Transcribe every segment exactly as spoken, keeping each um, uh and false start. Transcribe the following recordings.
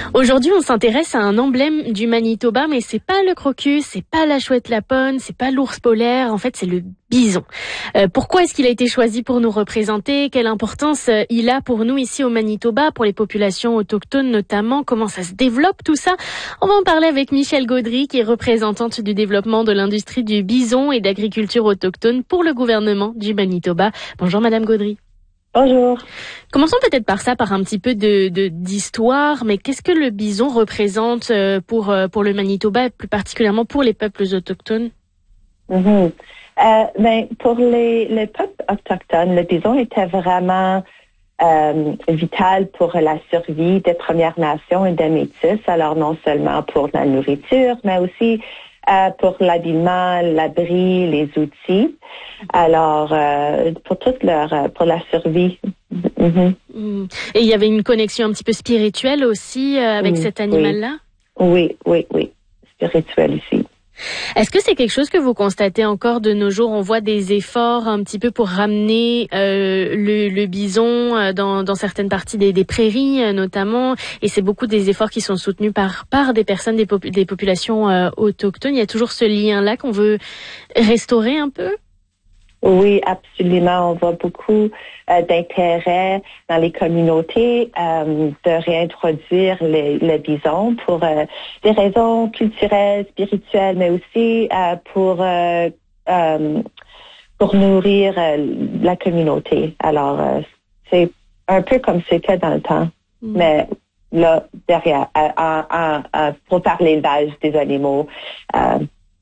Aujourd'hui, on s'intéresse à un emblème du Manitoba, mais c'est pas le crocus, c'est pas la chouette lapone, c'est pas l'ours polaire. En fait, c'est le bison. Euh, pourquoi est-ce qu'il a été choisi pour nous représenter? Quelle importance euh, il a pour nous ici au Manitoba, pour les populations autochtones notamment? Comment ça se développe tout ça? On va en parler avec Michèle Gaudry, qui est représentante du développement de l'industrie du bison et d'agriculture autochtone pour le gouvernement du Manitoba. Bonjour Madame Gaudry. Bonjour. Commençons peut-être par ça, par un petit peu de, de d'histoire. Mais qu'est-ce que le bison représente pour pour le Manitoba, et plus particulièrement pour les peuples autochtones? Mm-hmm. Euh, ben, pour les, les peuples autochtones, le bison était vraiment euh, vital pour la survie des Premières Nations et des Métis. Alors non seulement pour la nourriture, mais aussi Euh, pour l'habillement, l'abri, les outils. Alors, euh, pour toute leur, pour la survie. Mm-hmm. Mm. Et il y avait une connexion un petit peu spirituelle aussi euh, avec mm, cet animal-là? Oui, oui, oui, spirituel ici. Est-ce que c'est quelque chose que vous constatez encore de nos jours? On voit des efforts un petit peu pour ramener euh, le, le bison euh, dans, dans certaines parties des, des prairies euh, notamment, et c'est beaucoup des efforts qui sont soutenus par par des personnes des, pop- des populations euh, autochtones. Il y a toujours ce lien-là qu'on veut restaurer un peu? Oui, absolument. On voit beaucoup euh, d'intérêt dans les communautés euh, de réintroduire les, le bison pour euh, des raisons culturelles, spirituelles, mais aussi euh, pour euh, euh, pour nourrir euh, la communauté. Alors, euh, c'est un peu comme c'était dans le temps, mmh. mais là, derrière, euh, euh, euh, euh, pour faire l'élevage des animaux, euh,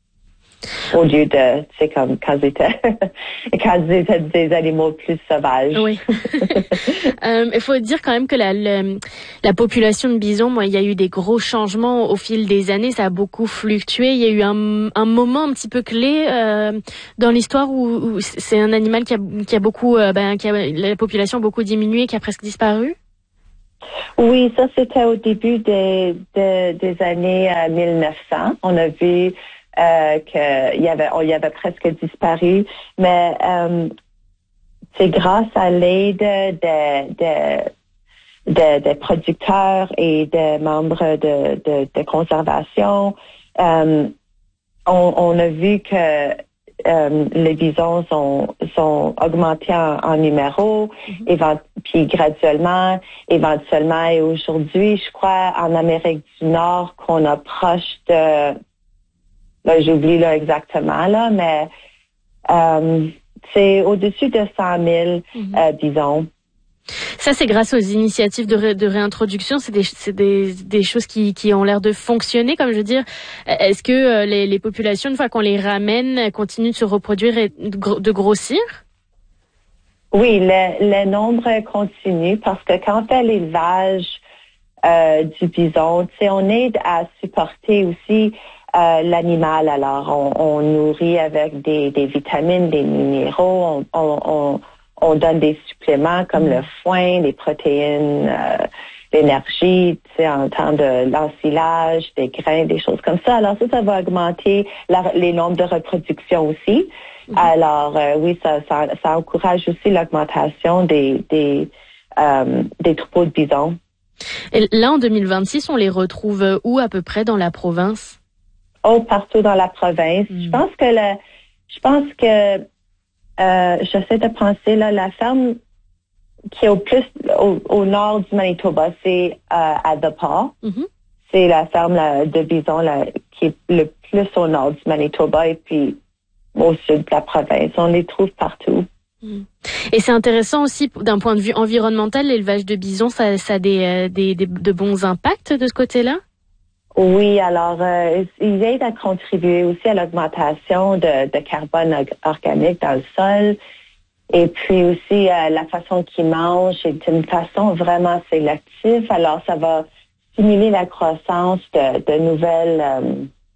au lieu de, c'est comme quand c'était, quand c'était des animaux plus sauvages. Oui. euh, il faut dire quand même que la, la, la population de bisons, moi, il y a eu des gros changements au fil des années, ça a beaucoup fluctué. Il y a eu un, un moment un petit peu clé euh, dans l'histoire où, où c'est un animal qui a, qui a beaucoup, euh, ben, qui a, la population a beaucoup diminué, qui a presque disparu. Oui, ça c'était au début des, des, des années euh, mille neuf cents. On a vu Euh, qu'il y avait, on y avait presque disparu, mais euh, c'est grâce à l'aide des de, de, de producteurs et des membres de, de, de conservation, euh, on, on a vu que euh, les bisons sont, sont augmentés en, en numéro, mm-hmm. évent- puis graduellement, éventuellement, et aujourd'hui, je crois, en Amérique du Nord, qu'on approche de Là, j'oublie là exactement, là, mais euh, c'est au-dessus de cent mille mm-hmm. euh, bisons. Ça, c'est grâce aux initiatives de, ré, de réintroduction. C'est des, c'est des, des choses qui, qui ont l'air de fonctionner. Comme je veux dire, est-ce que euh, les, les populations, une fois qu'on les ramène, continuent de se reproduire et de, de grossir? Oui, le, le nombre continue parce que quand on fait l'élevage euh, du bison, tu sais, on aide à supporter aussi Euh, l'animal. Alors, on, on nourrit avec des, des vitamines, des minéraux, on, on, on, on donne des suppléments comme le foin, les protéines, euh, l'énergie, tu sais, en temps de l'ensilage, des grains, des choses comme ça. Alors, ça, ça va augmenter la, les nombres de reproduction aussi. Mm-hmm. Alors, euh, oui, ça, ça, ça encourage aussi l'augmentation des, des, euh, des troupeaux de bisons. Et là, en deux mille vingt-six, on les retrouve où à peu près dans la province? Oh, partout dans la province. Mm. Je pense que le, je pense que euh, j'essaie de penser là, la ferme qui est au plus au, au nord du Manitoba, c'est euh, à The Pas. Mm-hmm. C'est la ferme là, de bison là, qui est le plus au nord du Manitoba et puis au sud de la province. On les trouve partout. Mm. Et c'est intéressant aussi d'un point de vue environnemental, l'élevage de bison, ça, ça a des, euh, des, des de bons impacts de ce côté-là? Oui, alors euh, ils aident à contribuer aussi à l'augmentation de, de carbone organique dans le sol. Et puis aussi euh, la façon qu'ils mangent est une façon vraiment sélective. Alors ça va stimuler la croissance de, de nouvelles euh,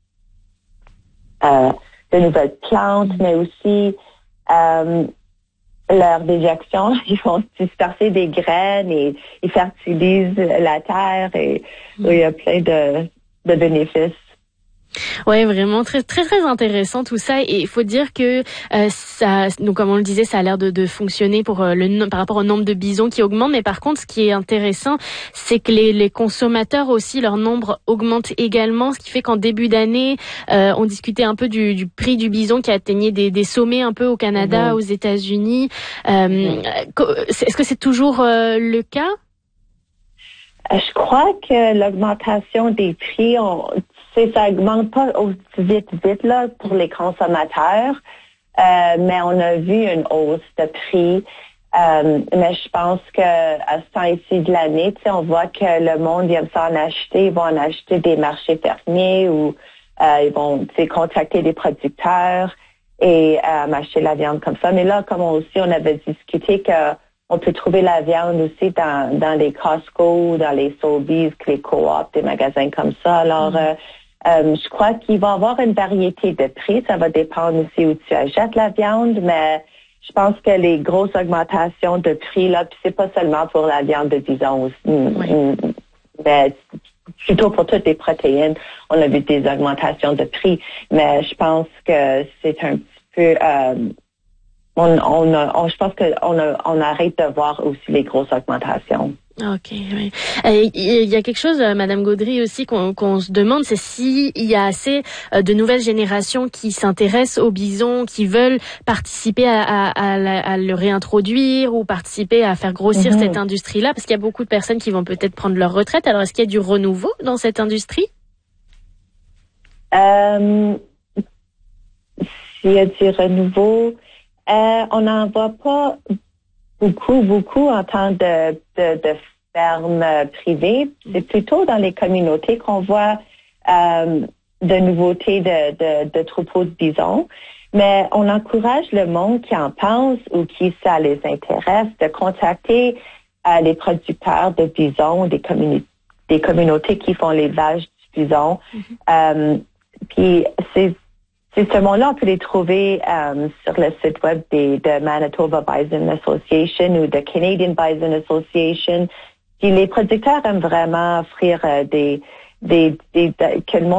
euh, de nouvelles plantes, mais aussi euh, leur déjection. Ils vont disperser des graines et ils fertilisent la terre et mmh. il y a plein de de bénéfices. Ouais, vraiment très très très intéressant tout ça, et il faut dire que euh, ça, donc comme on le disait, ça a l'air de, de fonctionner pour euh, le par rapport au nombre de bisons qui augmente. Mais par contre, ce qui est intéressant, c'est que les, les consommateurs aussi, leur nombre augmente également, ce qui fait qu'en début d'année, euh, on discutait un peu du, du prix du bison qui atteignait des, des sommets un peu au Canada, mmh. aux États-Unis. Euh, mmh. Est-ce que c'est toujours euh, le cas? Je crois que l'augmentation des prix, on, ça augmente pas aussi vite, vite là pour les consommateurs, euh, mais on a vu une hausse de prix. Euh, mais je pense que à ce temps-ci de l'année, tu sais, on voit que le monde il aime ça en acheter, ils vont en acheter des marchés fermiers ou euh, ils vont, tu sais, contacter des producteurs et euh, acheter la viande comme ça. Mais là, comme on aussi, on avait discuté que on peut trouver la viande aussi dans, dans les Costco, dans les Sobeys, les co-op, des magasins comme ça. Alors, mmh. euh, euh, je crois qu'il va y avoir une variété de prix. Ça va dépendre aussi où tu achètes la viande, mais je pense que les grosses augmentations de prix, là, puis c'est pas seulement pour la viande de bison aussi, oui. mais plutôt pour toutes les protéines, on a vu des augmentations de prix. Mais je pense que c'est un petit peu... Euh, On, on, a, on, je pense qu'on on arrête de voir aussi les grosses augmentations. Ok, oui. Il y a quelque chose, Madame Gaudry, aussi qu'on, qu'on se demande, c'est s'il y a assez de nouvelles générations qui s'intéressent aux bisons, qui veulent participer à, à, à, à le réintroduire ou participer à faire grossir mm-hmm. cette industrie-là, parce qu'il y a beaucoup de personnes qui vont peut-être prendre leur retraite. Alors, est-ce qu'il y a du renouveau dans cette industrie? Euh, s'il y a du renouveau... Euh, on n'en voit pas beaucoup, beaucoup en tant de, de, de fermes privées. C'est plutôt dans les communautés qu'on voit euh, de nouveautés de, de, de troupeaux de bisons. Mais on encourage le monde qui en pense ou qui ça les intéresse de contacter euh, les producteurs de bisons, des, communi- des communautés qui font l'élevage du bison. Mm-hmm. Euh, puis c'est Ces semences-là, on peut les trouver euh, sur le site web des, de Manitoba Bison Association ou de Canadian Bison Association. Puis les producteurs aiment vraiment offrir euh, des, des, des, des, que le monde